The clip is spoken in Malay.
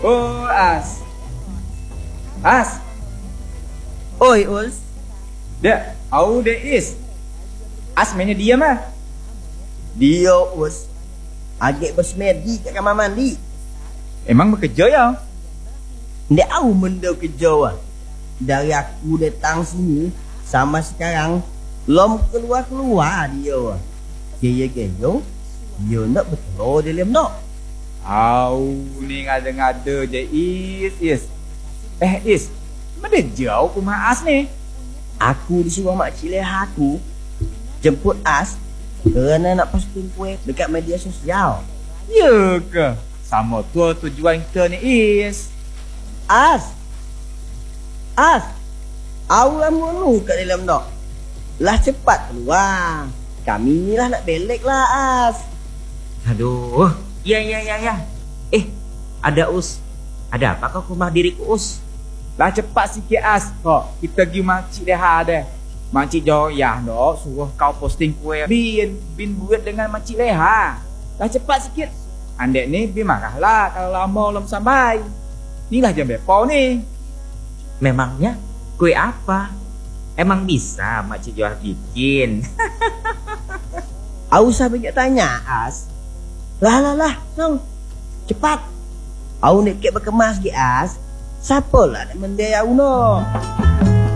Oh, As. As. Oi, Us. Dia, how there is? As mainnya diam ah. Dia, Us. Agak bersemedi kat kamar mandi. Emang bekerja ya? Ndak tahu benda kerja lah. Dari aku datang sini sama sekarang belum keluar-keluar dia lah. Gaya-gaya dia nak bertelur dalam nak. Ni ngada-ngada je Is. Is. Mana jauh rumah As ni? Aku disuruh makcik leha aku jemput As kerana nak posting kuih dekat media sosial. Ya ke? Sama tujuan kita ni Is. As, awak mulu kat dalam nak. Lah cepat keluar. Kami ni lah nak belek lah, As. Aduh, ya. Ada Us. Ada apa kau rumah diriku Us? Lah cepat sikit As. Kok kita pergi makcik Leha dah. Makcik Joyah dok suruh kau posting kuih bin buat dengan makcik Leha. Lah cepat sikit. Andek ni bin marahlah kalau lama belum sampai. Inilah jam depo ni. Memangnya kue apa? Emang bisa makcik Joyah bikin? Aku usah banyak tanya, As. Lah, nong. Cepat. Aku nak kek berkemas ke As. Siapa lah nak mendaya aku no?